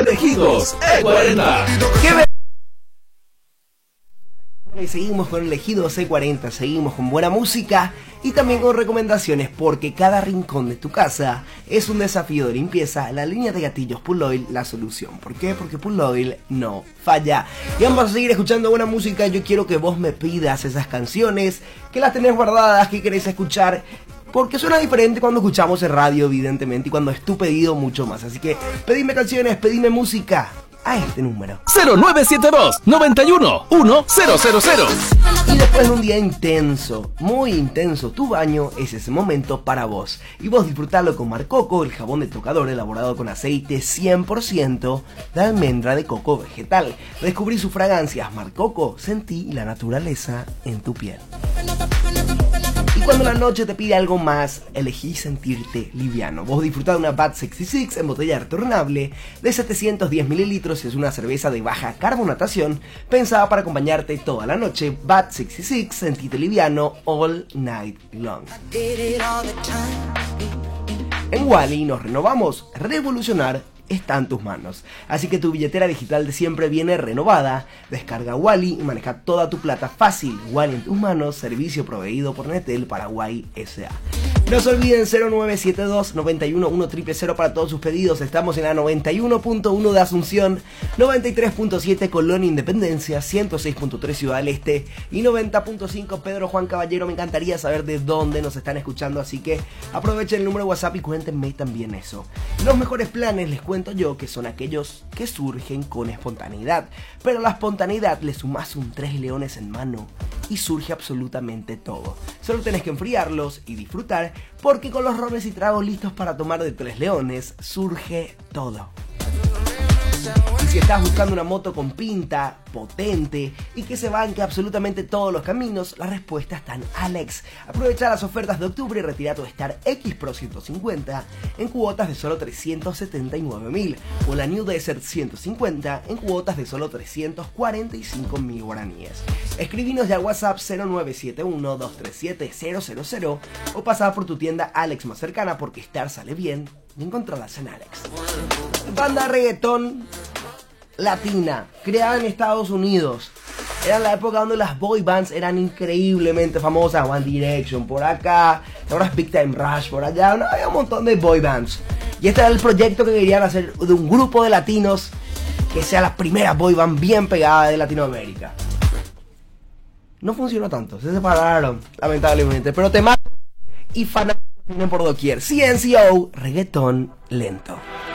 Elegidos E40. Y seguimos con Elegidos E40, seguimos con buena música y también con recomendaciones, porque cada rincón de tu casa es un desafío de limpieza. La línea de gatillos Pull Oil, la solución. ¿Por qué? Porque Pull Oil no falla. Y vamos a seguir escuchando buena música. Yo quiero que vos me pidas esas canciones, que las tenés guardadas, que querés escuchar, porque suena diferente cuando escuchamos en radio, evidentemente, y cuando es tu pedido mucho más. Así que pedime canciones, pedime música a este número 0972-91-1000. Y después de un día intenso, muy intenso, tu baño es ese momento para vos. Y vos disfrutalo con Mar Coco, el jabón de tocador elaborado con aceite 100% de almendra de coco vegetal. Descubrí sus fragancias. Mar Coco, sentí la naturaleza en tu piel. Y cuando la noche te pide algo más, elegí sentirte liviano. Vos disfrutá de una Bad 66 en botella retornable de 710 mililitros. Es una cerveza de baja carbonatación pensada para acompañarte toda la noche. Bad 66, sentite liviano all night long. En Wally nos renovamos. Revolucionar está en tus manos. Así que tu billetera digital de siempre viene renovada. Descarga Wally y maneja toda tu plata fácil. Wally en tus manos, servicio proveído por Netel Paraguay S.A. No se olviden 0972-91-1000 para todos sus pedidos. Estamos en la 91.1 de Asunción, 93.7 Colón Independencia, 106.3 Ciudad del Este y 90.5 Pedro Juan Caballero. Me encantaría saber de dónde nos están escuchando, así que aprovechen el número de WhatsApp y cuéntenme también eso. Los mejores planes, les cuento yo, que son aquellos que surgen con espontaneidad, pero a la espontaneidad le sumás un 3 leones en mano y surge absolutamente todo. Solo tenés que enfriarlos y disfrutar, porque con los rones y tragos listos para tomar de 3 leones surge todo. Y si estás buscando una moto con pinta, potente y que se banque absolutamente todos los caminos, la respuesta está en Alex. Aprovecha las ofertas de octubre y retira tu Star X Pro 150 en cuotas de solo 379.000 o la New Desert 150 en cuotas de solo 345.000 guaraníes. Escribinos ya al WhatsApp 0971-237-000 o pasá por tu tienda Alex más cercana, porque Star sale bien y encontrarlas en Alex. Banda reggaetón latina, creada en Estados Unidos. Era la época donde las boy bands eran increíblemente famosas. One Direction por acá, ahora es Big Time Rush por allá. No, había un montón de boy bands. Y este era el proyecto que querían hacer, de un grupo de latinos que sea la primera boy band bien pegada de Latinoamérica. No funcionó tanto, se separaron, lamentablemente. Pero te matan y fanáticos vienen por doquier. CNCO, reggaetón lento.